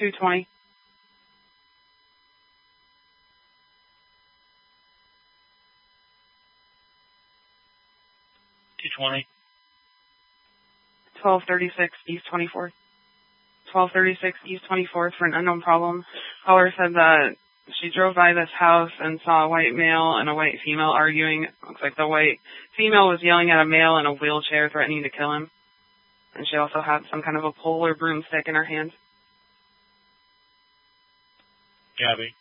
220. 220. 1236 East 24th. 1236 East 24th for an unknown problem. Caller said that she drove by this house and saw a white male and a white female arguing. Looks like the white female was yelling at a male in a wheelchair, threatening to kill him. And she also had some kind of a pole or broomstick in her hand. Gabby.